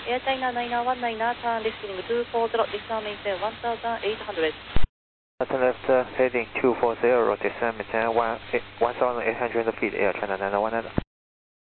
Air China 9919, turn left heading 240, descend maintain 1800. Turn left heading 240, descend maintain 1800 feet, Air China 9919.